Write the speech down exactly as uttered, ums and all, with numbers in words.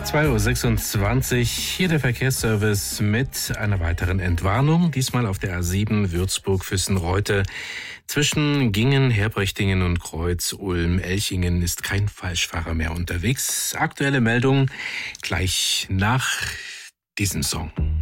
zwei Uhr sechsundzwanzig, hier der Verkehrsservice mit einer weiteren Entwarnung, diesmal auf der A sieben Würzburg-Füssen-Reute. Zwischen Gingen, Herbrechtingen und Kreuz Ulm-Elchingen ist kein Falschfahrer mehr unterwegs. Aktuelle Meldung gleich nach diesem Song.